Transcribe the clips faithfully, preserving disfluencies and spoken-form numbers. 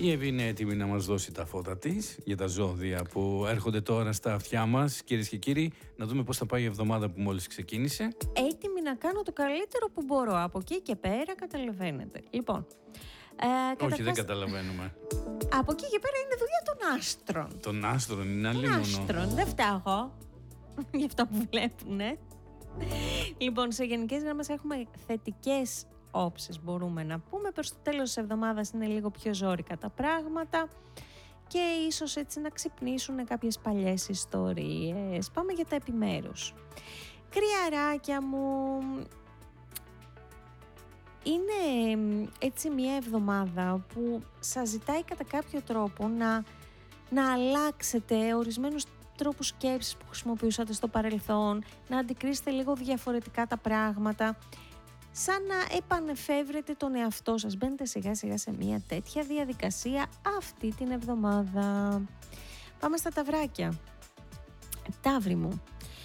Η Εύη είναι έτοιμη να μας δώσει τα φώτα της για τα ζώδια που έρχονται τώρα στα αυτιά μας. Κυρίες και κύριοι, να δούμε πώς θα πάει η εβδομάδα που μόλις ξεκίνησε. Έτοιμη να κάνω το καλύτερο που μπορώ. Από εκεί και πέρα καταλαβαίνετε. Λοιπόν, ε, καταρχάς, όχι, δεν καταλαβαίνουμε. Από εκεί και πέρα είναι δουλειά των άστρων. Των άστρων είναι άλλη Των μόνο. άστρων, δεν φταίω για αυτά που βλέπουνε. Λοιπόν, σε γενικές γραμμές έχουμε θετικές όψεις, μπορούμε να πούμε. Προς το τέλος της εβδομάδας είναι λίγο πιο ζόρικα τα πράγματα και ίσως έτσι να ξυπνήσουν κάποιες παλιές ιστορίες. Πάμε για τα επιμέρους. Κρυαράκια μου, είναι έτσι μια εβδομάδα που σας ζητάει κατά κάποιο τρόπο να, να αλλάξετε ορισμένους τρόπους σκέψης που χρησιμοποιούσατε στο παρελθόν, να αντικρίσετε λίγο διαφορετικά τα πράγματα, σαν να επανεφεύρετε τον εαυτό σας. Μπαίνετε σιγά σιγά σε μια τέτοια διαδικασία αυτή την εβδομάδα. Πάμε στα ταυράκια. Ταύροι μου,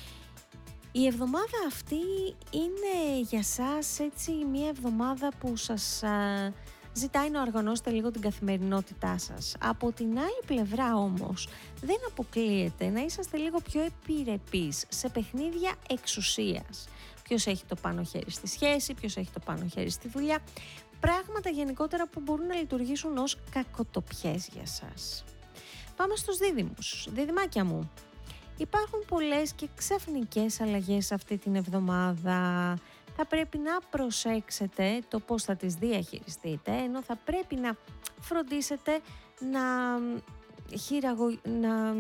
η εβδομάδα αυτή είναι για σας έτσι μια εβδομάδα που σας α, ζητάει να οργανώσετε λίγο την καθημερινότητά σας. Από την άλλη πλευρά όμως δεν αποκλείεται να είσαστε λίγο πιο επιρρεπείς σε παιχνίδια εξουσίας. Ποιος έχει το πάνω χέρι στη σχέση, ποιος έχει το πάνω χέρι στη δουλειά. Πράγματα γενικότερα που μπορούν να λειτουργήσουν ως κακοτοπιές για σας. Πάμε στους δίδυμους. Δίδυμάκια μου, υπάρχουν πολλές και ξαφνικές αλλαγές αυτή την εβδομάδα. Θα πρέπει να προσέξετε το πώς θα τις διαχειριστείτε, ενώ θα πρέπει να φροντίσετε να, χειραγω... να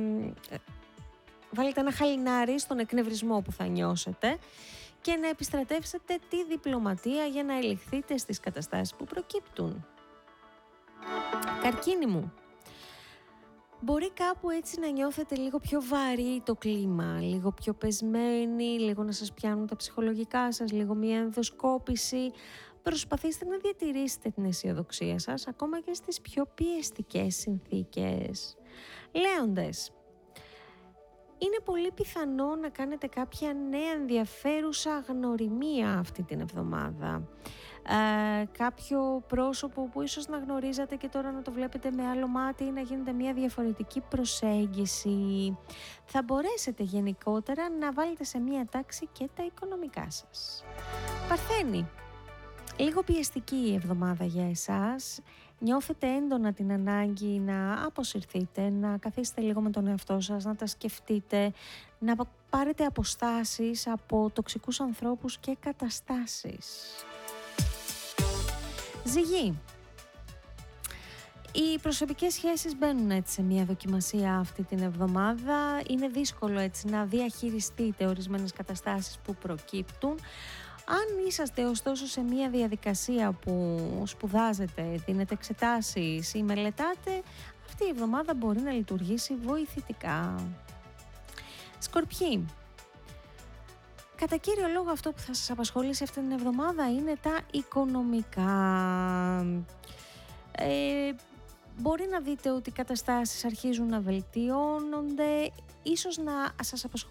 βάλετε ένα χαλινάρι στον εκνευρισμό που θα νιώσετε και να επιστρατεύσετε τη διπλωματία για να ελιχθείτε στις καταστάσεις που προκύπτουν. Καρκίνη μου, μπορεί κάπου έτσι να νιώθετε λίγο πιο βαρύ το κλίμα, λίγο πιο πεσμένοι, λίγο να σας πιάνουν τα ψυχολογικά σας, λίγο μια ενδοσκόπηση. Προσπαθήστε να διατηρήσετε την αισιοδοξία σας ακόμα και στις πιο πιεστικές συνθήκες. Λέοντες, είναι πολύ πιθανό να κάνετε κάποια νέα ενδιαφέρουσα γνωριμία αυτή την εβδομάδα. Ε, κάποιο πρόσωπο που ίσως να γνωρίζατε και τώρα να το βλέπετε με άλλο μάτι ή να γίνεται μια διαφορετική προσέγγιση. Θα μπορέσετε γενικότερα να βάλετε σε μια τάξη και τα οικονομικά σας. Παρθένη, λίγο πιεστική η εβδομάδα για εσάς. Νιώθετε έντονα την ανάγκη να αποσυρθείτε, να καθίσετε λίγο με τον εαυτό σας, να τα σκεφτείτε, να πάρετε αποστάσεις από τοξικούς ανθρώπους και καταστάσεις. Ζυγή, οι προσωπικές σχέσεις μπαίνουν έτσι σε μια δοκιμασία αυτή την εβδομάδα. Είναι δύσκολο έτσι να διαχειριστείτε ορισμένες καταστάσεις που προκύπτουν. Αν είσαστε ωστόσο σε μια διαδικασία που σπουδάζετε, δίνετε εξετάσεις ή μελετάτε, αυτή η εβδομάδα μπορεί να λειτουργήσει βοηθητικά. Σκορπιοί, κατά κύριο λόγο αυτό που θα σας απασχολήσει αυτή την εβδομάδα είναι τα οικονομικά. Ε, μπορεί να δείτε ότι οι καταστάσεις αρχίζουν να βελτιώνονται, ίσως να σας απασχολήσει